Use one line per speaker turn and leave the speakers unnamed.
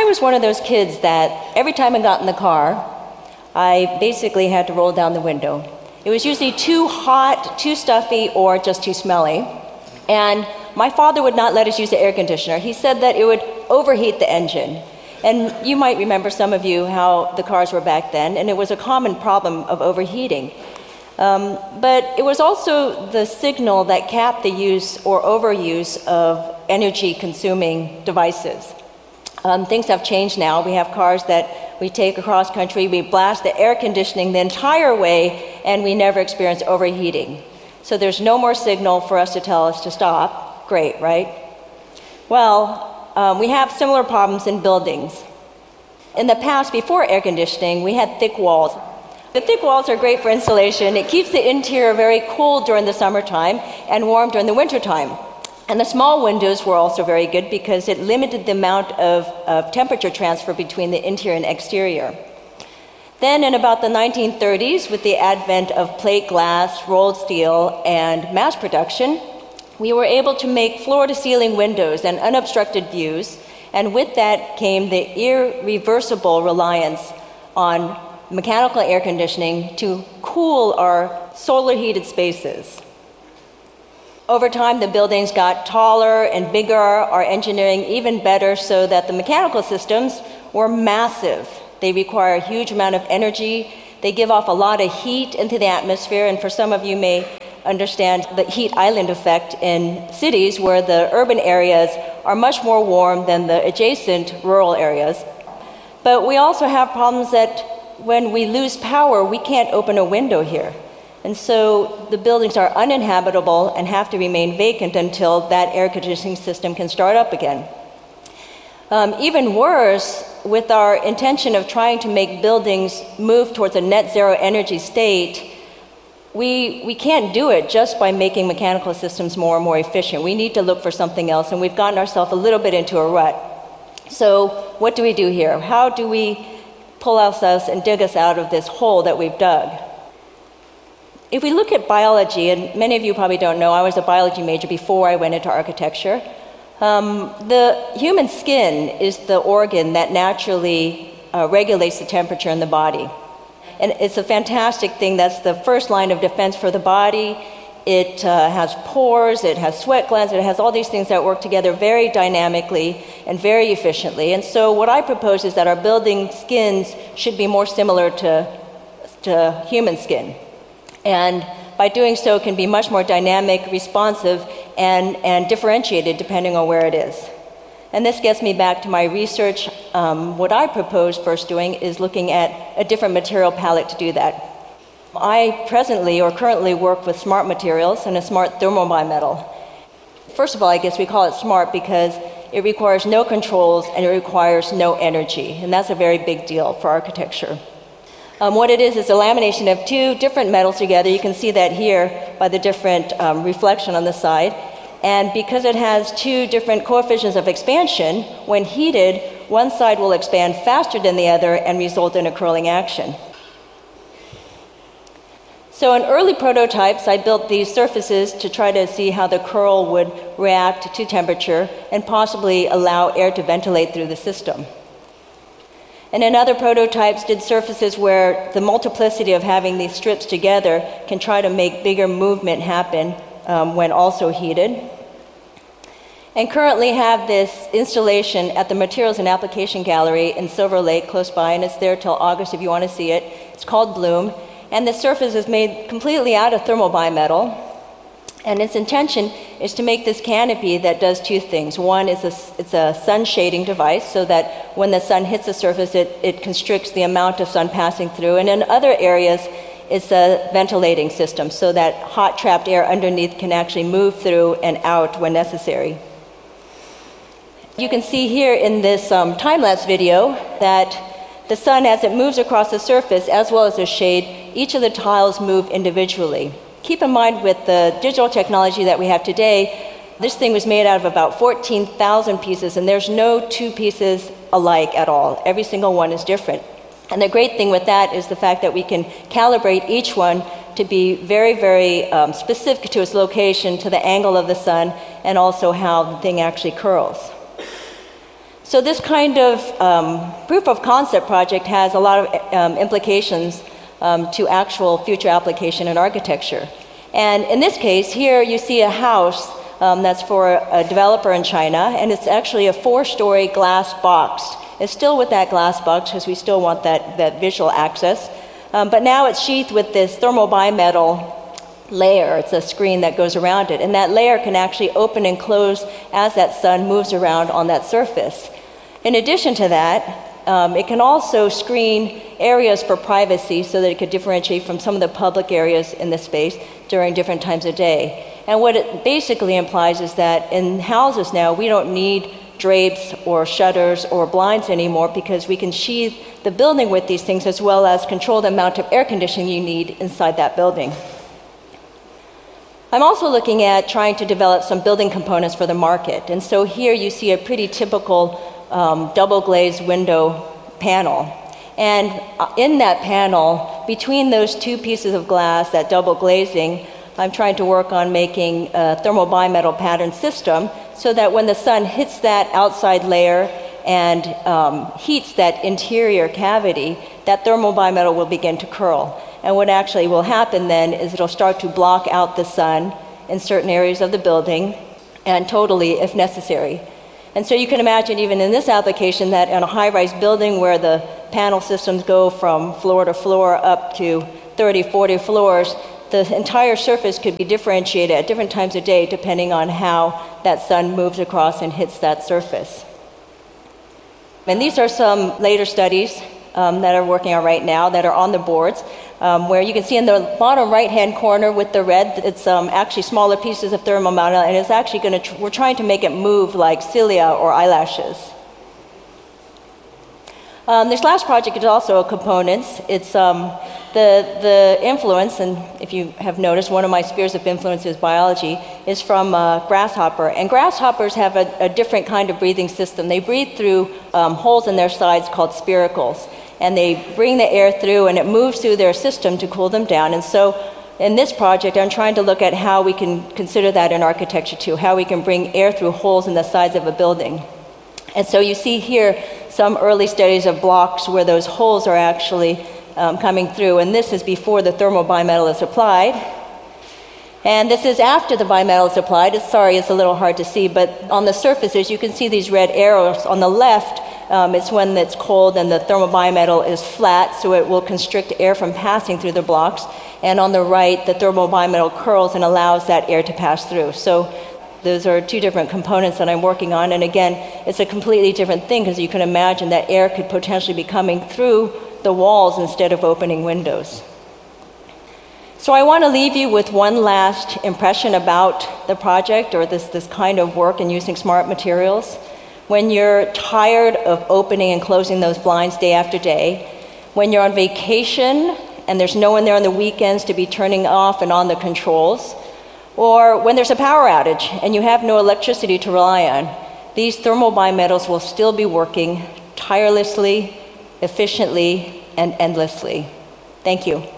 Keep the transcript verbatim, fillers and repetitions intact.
was one of those kids that every time I got in the car, I basically had to roll down the window. It was usually too hot, too stuffy, or just too smelly. And my father would not let us use the air conditioner. He said that it would overheat the engine. And you might remember, some of you, how the cars were back then, and it was a common problem of overheating. Um, but it was also the signal that capped the use or overuse of energy-consuming devices. Um, things have changed now. We have cars that we take across country, we blast the air conditioning the entire way, and we never experience overheating. So there's no more signal for us to tell us to stop. Great, right? Well, um, we have similar problems in buildings. In the past, before air conditioning, we had thick walls. The thick walls are great for insulation. It keeps the interior very cool during the summertime and warm during the wintertime. And the small windows were also very good because it limited the amount of, of temperature transfer between the interior and exterior. Then in about the nineteen thirties, with the advent of plate glass, rolled steel, and mass production, we were able to make floor-to-ceiling windows and unobstructed views, and with that came the irreversible reliance on mechanical air conditioning to cool our solar-heated spaces. Over time, the buildings got taller and bigger, our engineering even better, so that the mechanical systems were massive. They require a huge amount of energy. They give off a lot of heat into the atmosphere, and for some of you may understand the heat island effect in cities where the urban areas are much more warm than the adjacent rural areas. But we also have problems that when we lose power, we can't open a window here. And so the buildings are uninhabitable and have to remain vacant until that air conditioning system can start up again. Um, even worse, with our intention of trying to make buildings move towards a net zero energy state, we, we can't do it just by making mechanical systems more and more efficient. We need to look for something else, and we've gotten ourselves a little bit into a rut. So what do we do here? How do we pull ourselves and dig us out of this hole that we've dug? If we look at biology, and many of you probably don't know, I was a biology major before I went into architecture. Um, the human skin is the organ that naturally uh, regulates the temperature in the body. And it's a fantastic thing. That's the first line of defense for the body. It uh, has pores, it has sweat glands, it has all these things that work together very dynamically and very efficiently. And so what I propose is that our building skins should be more similar to, to human skin. And by doing so, it can be much more dynamic, responsive, and, and differentiated depending on where it is. And this gets me back to my research. Um, what I propose first doing is looking at a different material palette to do that. I presently or currently work with smart materials and a smart thermal bimetal. First of all, I guess we call it smart because it requires no controls and it requires no energy, and that's a very big deal for architecture. Um, what it is is a lamination of two different metals together. You can see that here by the different um, reflection on the side. And because it has two different coefficients of expansion, when heated, one side will expand faster than the other and result in a curling action. So in early prototypes, I built these surfaces to try to see how the curl would react to temperature and possibly allow air to ventilate through the system. And in other prototypes, did surfaces where the multiplicity of having these strips together can try to make bigger movement happen um, when also heated. And currently have this installation at the Materials and Application Gallery in Silver Lake, close by, and it's there till August if you want to see it. It's called Bloom. And the surface is made completely out of thermal bimetal. And its intention is to make this canopy that does two things. One is a, it's a sun shading device so that when the sun hits the surface, it, it constricts the amount of sun passing through. And in other areas, it's a ventilating system so that hot trapped air underneath can actually move through and out when necessary. You can see here in this um, time-lapse video that the sun, as it moves across the surface, as well as the shade, each of the tiles move individually. Keep in mind, with the digital technology that we have today, this thing was made out of about fourteen thousand pieces, and there's no two pieces alike at all. Every single one is different. And the great thing with that is the fact that we can calibrate each one to be very, very um, specific to its location, to the angle of the sun, and also how the thing actually curls. So this kind of um, proof of concept project has a lot of um, implications um, to actual future application in architecture. And in this case, here you see a house um, that's for a developer in China, and it's actually a four-story glass box. It's still with that glass box because we still want that, that visual access. Um, but now it's sheathed with this thermal bimetal layer. It's a screen that goes around it, and that layer can actually open and close as that sun moves around on that surface. In addition to that, um, it can also screen areas for privacy so that it could differentiate from some of the public areas in the space during different times of day. And what it basically implies is that in houses now, we don't need drapes or shutters or blinds anymore because we can sheathe the building with these things as well as control the amount of air conditioning you need inside that building. I'm also looking at trying to develop some building components for the market. And so here you see a pretty typical um, double glazed window panel. And in that panel, between those two pieces of glass, that double glazing, I'm trying to work on making a thermal bimetal pattern system so that when the sun hits that outside layer and um, heats that interior cavity, that thermal bimetal will begin to curl. And what actually will happen then is it'll start to block out the sun in certain areas of the building, and totally if necessary. And so you can imagine even in this application that in a high-rise building where the panel systems go from floor to floor up to thirty, forty floors, the entire surface could be differentiated at different times of day depending on how that sun moves across and hits that surface. And these are some later studies um, that are working on right now that are on the boards, um, where you can see in the bottom right-hand corner with the red, it's um, actually smaller pieces of thermal bimetal, and it's actually going to, tr we're trying to make it move like cilia or eyelashes. Um, this last project is also a components. It's um, the, the influence, and if you have noticed, one of my spheres of influence is biology, is from uh, grasshopper. And grasshoppers have a, a different kind of breathing system. They breathe through um, holes in their sides called spiracles. And they bring the air through, and it moves through their system to cool them down. And so in this project, I'm trying to look at how we can consider that in architecture too, how we can bring air through holes in the sides of a building. And so you see here some early studies of blocks where those holes are actually um, coming through. And this is before the thermal bimetal is applied. And this is after the bimetal is applied. It's, sorry, it's a little hard to see, but on the surfaces, you can see these red arrows. On the left, um, it's when it's cold and the thermal bimetal is flat, so it will constrict air from passing through the blocks. And on the right, the thermal bimetal curls and allows that air to pass through. So those are two different components that I'm working on. And again, it's a completely different thing because you can imagine that air could potentially be coming through the walls instead of opening windows. So I want to leave you with one last impression about the project or this, this kind of work in using smart materials. When you're tired of opening and closing those blinds day after day, when you're on vacation and there's no one there on the weekends to be turning off and on the controls, or when there's a power outage and you have no electricity to rely on, these thermal bimetals will still be working tirelessly, efficiently, and endlessly. Thank you.